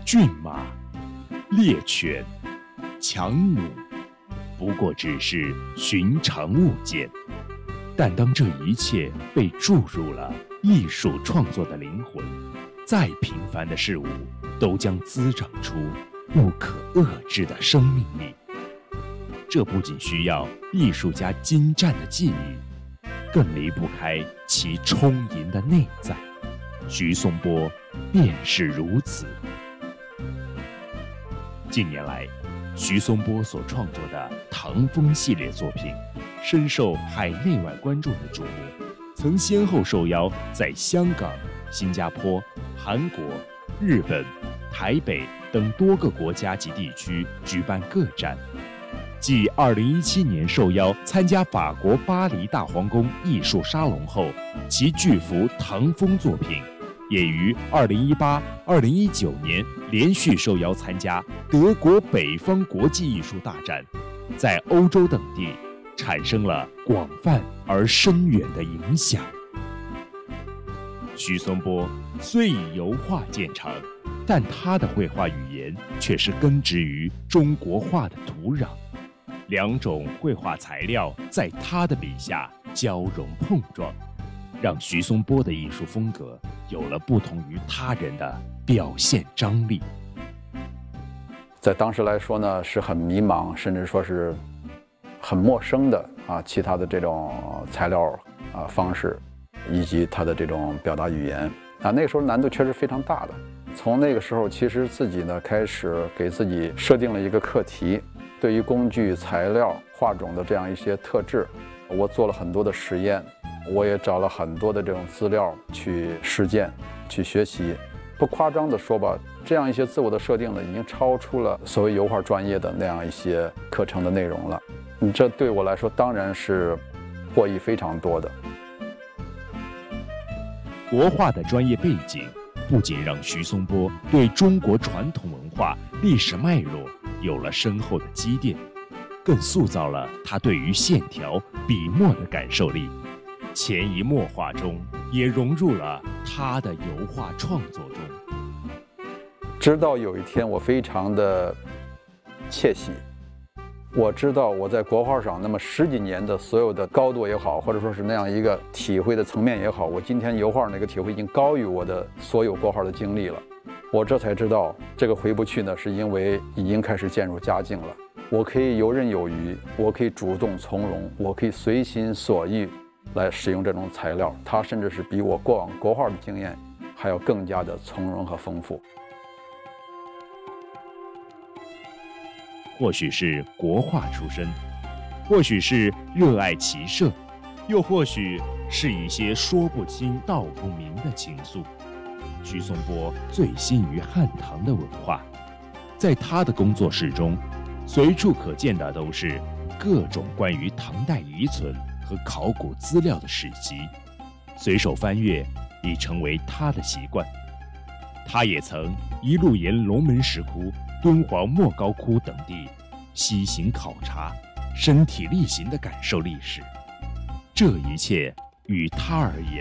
骏马、猎犬、强弩，不过只是寻常物件。但当这一切被注入了艺术创作的灵魂，再平凡的事物都将滋长出不可遏制的生命力。这不仅需要艺术家精湛的技艺，更离不开其充盈的内在。徐松波便是如此。近年来，徐松波所创作的唐风系列作品深受海内外观众的瞩目，曾先后受邀在香港、新加坡、韩国、日本、台北等多个国家及地区举办个展。继2017年受邀参加法国巴黎大皇宫艺术沙龙后，其巨幅唐风作品也于2018、2019年连续受邀参加德国北方国际艺术大展，在欧洲等地产生了广泛而深远的影响。徐松波虽以油画见长，但他的绘画语言却是根植于中国画的土壤。两种绘画材料在他的笔下交融碰撞，让徐松波的艺术风格有了不同于他人的表现张力。 在当时来说呢，是很迷茫，甚至说是很陌生的其他的这种材料方式，以及他的这种表达语言那个时候难度确实非常大的。从那个时候，其实自己呢开始给自己设定了一个课题，对于工具、材料、画种的这样一些特质，我做了很多的实验，我也找了很多的这种资料去实践、去学习。不夸张的说吧，这样一些自我的设定呢，已经超出了所谓油画专业的那样一些课程的内容了。这对我来说当然是获益非常多的。 国画的专业背景不仅让徐松波对中国传统文化历史脉络有了深厚的积淀，更塑造了他对于线条、笔墨的感受力，潜移默化中也融入了他的油画创作中。 直到有一天，我非常的窃喜，我知道我在国画上那么10几年的所有的高度也好，或者说是那样一个体会的层面也好，我今天油画那个体会已经高于我的所有国画的经历了。我这才知道，这个回不去呢，是因为已经开始渐入佳境了。我可以游刃有余，我可以主动从容，我可以随心所欲来使用这种材料，它甚至是比我过往国画的经验还要更加的从容和丰富。 或许是国画出身，或许是热爱骑射，又或许是一些说不清道不明的情愫。徐松波醉心于汉唐的文化，在他的工作室中，随处可见的都是各种关于唐代遗存和考古资料的史籍，随手翻阅已成为他的习惯。他也曾一路沿龙门石窟、敦煌莫高窟等地西行考察，身体力行地感受历史。这一切与他而言